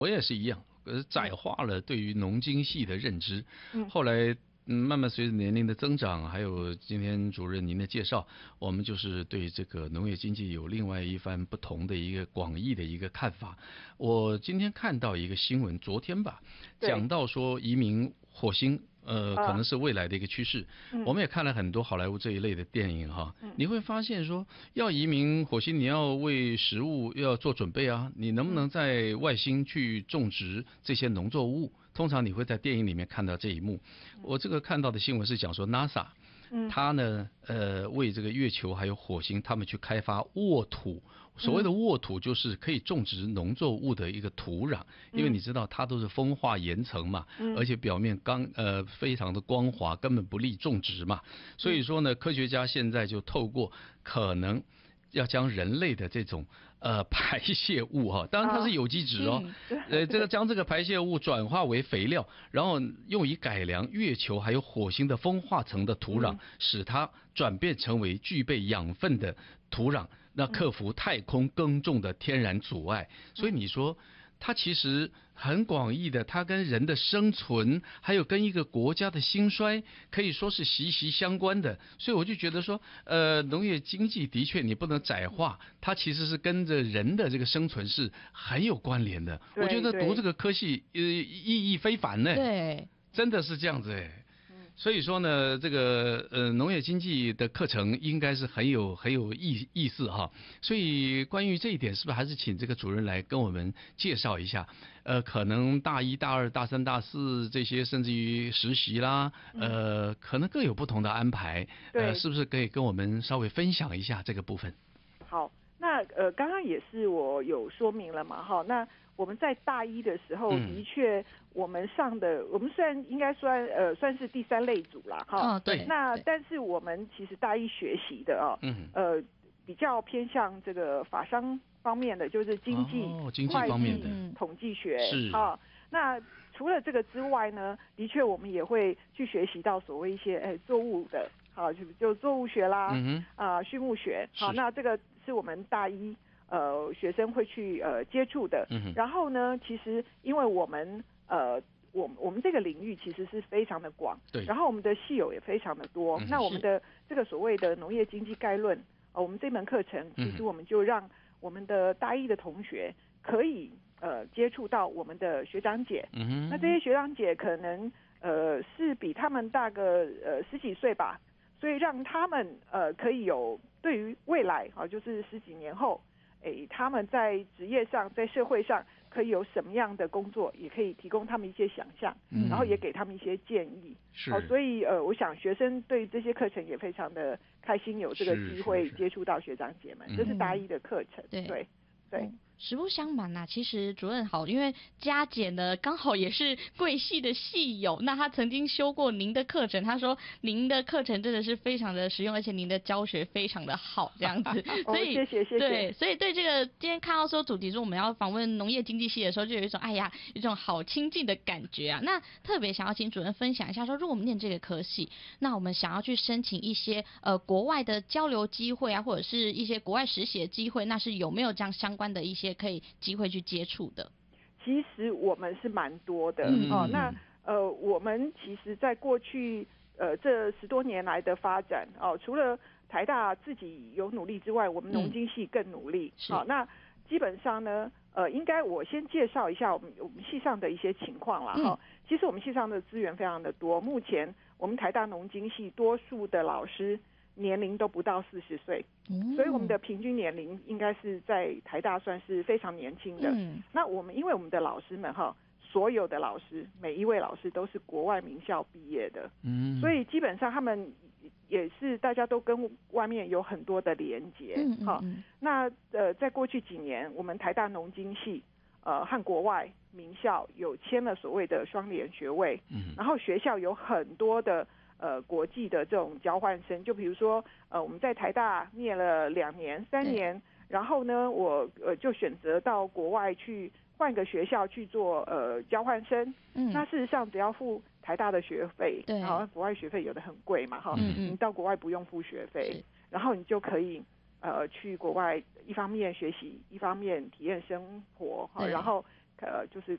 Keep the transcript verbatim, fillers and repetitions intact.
我也是一样，可是窄化了对于农经系的认知。 嗯， 后来嗯，慢慢随着年龄的增长，还有今天主任您的介绍，我们就是对这个农业经济有另外一番不同的一个广义的一个看法。我今天看到一个新闻，昨天吧，讲到说移民火星。呃，可能是未来的一个趋势。 嗯、 我们也看了很多好莱坞这一类的电影哈， 嗯、 你会发现说，要移民火星，你要为食物要做准备啊，你能不能在外星去种植这些农作物？通常你会在电影里面看到这一幕。我这个看到的新闻是讲说 NASA。他呢，呃，为这个月球还有火星，他们去开发沃土。所谓的沃土就是可以种植农作物的一个土壤，因为你知道它都是风化岩层嘛，而且表面刚呃非常的光滑，根本不利种植嘛。所以说呢，科学家现在就透过可能要将人类的这种呃排泄物哈，当然它是有机质哦，呃这个将这个排泄物转化为肥料，然后用以改良月球还有火星的风化层的土壤，使它转变成为具备养分的土壤，那克服太空耕种的天然阻碍。所以你说。它其实很广义的，它跟人的生存，还有跟一个国家的兴衰，可以说是息息相关的。所以我就觉得说，呃，农业经济的确你不能窄化，它其实是跟着人的这个生存是很有关联的。我觉得读这个科系呃意义非凡呢， 对， 真的是这样子哎。所以说呢，这个呃农业经济的课程应该是很有很有意意思哈。所以关于这一点，是不是还是请这个主任来跟我们介绍一下？呃，可能大一、大二、大三、大四这些，甚至于实习啦，呃，可能各有不同的安排。呃，是不是可以跟我们稍微分享一下这个部分？ 好，那呃刚刚也是我有说明了嘛哈，那。我们在大一的时候，的确，我们上的，我们虽然应该算呃算是第三类组啦，哈， 哦对， 那但是我们其实大一学习的哦，嗯，呃，比较偏向这个法商方面的，就是经济、 哦、经济方面的统计学， 是啊，那除了这个之外呢，的确我们也会去学习到所谓一些哎作物的，好，就就作物学啦，嗯啊、呃，畜牧学，好，那这个是我们大一。呃，学生会去呃接触的，嗯、然后呢，其实因为我们呃，我我们这个领域其实是非常的广， 对， 然后我们的系友也非常的多，嗯、那我们的这个所谓的农业经济概论，呃，我们这门课程其实我们就让我们的大一的同学可以呃接触到我们的学长姐，嗯、那这些学长姐可能呃是比他们大个呃十几岁吧，所以让他们呃可以有对于未来啊、呃，就是十几年后。诶，他们在职业上，在社会上可以有什么样的工作，也可以提供他们一些想象，嗯、然后也给他们一些建议。 是， 哦，所以呃，我想学生对这些课程也非常的开心，有这个机会接触到学长姐们，这是大一的课程。 对对对。 嗯实不相瞒呐、啊，其实主任好，因为佳姐呢刚好也是贵系的系友，那她曾经修过您的课程，她说您的课程真的是非常的实用，而且您的教学非常的好，这样子，所以、 哦、谢谢谢谢。 对，所以对这个今天看到说主题说我们要访问农业经济系的时候，就有一种哎呀，有一种好亲近的感觉啊。那特别想要请主任分享一下说，如果我们念这个科系，那我们想要去申请一些呃国外的交流机会啊，或者是一些国外实习的机会，那是有没有这样相关的一些可以机会去接触的？ 其实我们是蛮多的、 嗯、 哦。那呃，我们其实在过去呃这十多年来的发展哦，除了台大自己有努力之外，我们农经系更努力。好、嗯哦，那基本上呢，呃，应该我先介绍一下我们我们系上的一些情况啦。哈、嗯哦，其实我们系上的资源非常的多，目前我们台大农经系多数的老师。年龄都不到四十岁，所以我们的平均年龄应该是在台大算是非常年轻的。嗯、那我们因为我们的老师们哈，所有的老师每一位老师都是国外名校毕业的，嗯，所以基本上他们也是大家都跟外面有很多的连结。嗯嗯嗯那呃，在过去几年，我们台大农经系呃和国外名校有签了所谓的双联学位，嗯，然后学校有很多的。呃，国际的这种交换生，就比如说，呃，我们在台大念了两年、三年，然后呢，我呃就选择到国外去换个学校去做呃交换生。嗯，那事实上只要付台大的学费， 对， 然后国外学费有的很贵嘛，哈， 嗯嗯， 你到国外不用付学费，然后你就可以呃去国外，一方面学习，一方面体验生活，哈，然后呃就是